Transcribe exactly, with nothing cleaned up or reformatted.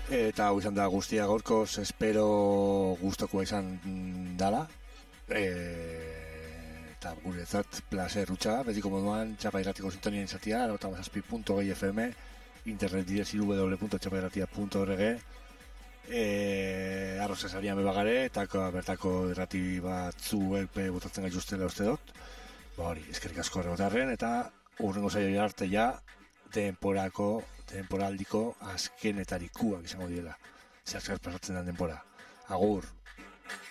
Eta hau izan da guztia gaurkoz, espero gustokoa izan dala. E, eta guretzat placer utxa, betiko moduan, Txapa Irratiko sintonia izatea, laurogeita hamazazpi puntu hogei F M, internet bidez w w w puntu txapa irratia puntu org, e, arrozesarian bebagare, eta bertako irrati batzuek botatzen gaituztela uste dut. Ba hori, eskerrik asko erregotarren, eta urrengo zaila arte ja, temporako, temporaldiko azkenetarikuak izango direla. Zer zer pasatzen den denpora. Agur!